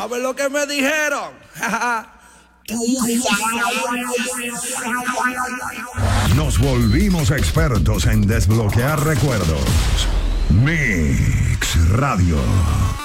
¿Sabes lo que me dijeron? Nos volvimos expertos en desbloquear recuerdos. Mix Radio.